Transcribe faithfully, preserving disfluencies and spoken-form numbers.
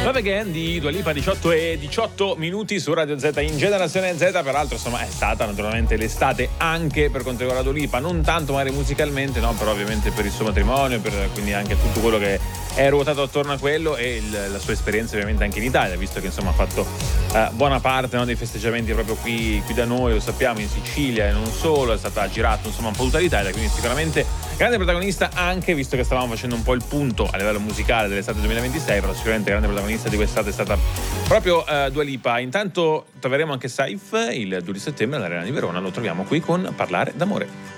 Love Again di Dua Lipa, diciotto e diciotto minuti su Radio Z in Generazione Z. Peraltro insomma è stata naturalmente l'estate anche per quanto riguarda Dua Lipa, non tanto magari musicalmente, no, però ovviamente per il suo matrimonio, per quindi anche tutto quello che è ruotato attorno a quello e il, la sua esperienza ovviamente anche in Italia, visto che insomma ha fatto eh, buona parte, no, dei festeggiamenti proprio qui, qui da noi, lo sappiamo, in Sicilia e non solo, è stata girata insomma un po' tutta l'Italia, quindi sicuramente grande protagonista anche, visto che stavamo facendo un po' il punto a livello musicale dell'estate duemilaventisei, però sicuramente grande protagonista di quest'estate è stata proprio uh, Dua Lipa. Intanto troveremo anche Saif il due di settembre all'Arena di Verona, lo troviamo qui con Parlare d'amore.